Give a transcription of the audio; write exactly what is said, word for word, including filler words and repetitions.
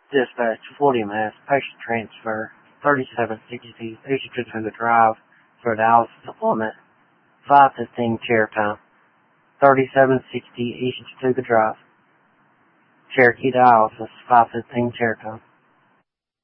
Dispatch, Fort Mass, patient transfer, thirty-seven sixty, patient to the drive for dialysis appointment, five fifteen chair time, thirty-seven sixty, patient to the drive. Cherokee dialysis, five fifteen chair time.